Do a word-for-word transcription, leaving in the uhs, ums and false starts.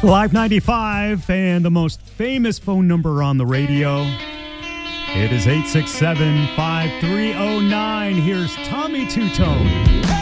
Live ninety-five and the most famous phone number on the radio. It is eight six seven, five three zero nine. Here's Tommy Two Tone.